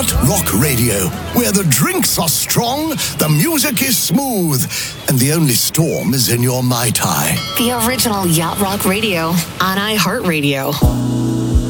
Yacht Rock Radio, where the drinks are strong, the music is smooth, and the only storm is in your Mai Tai. The original Yacht Rock Radio on iHeartRadio.